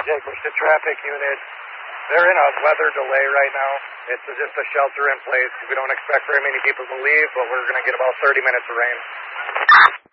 Jacobs to traffic unit. They're in a weather delay right now. It's just a shelter in place. We don't expect very many people to leave, but we're going to get about 30 minutes of rain.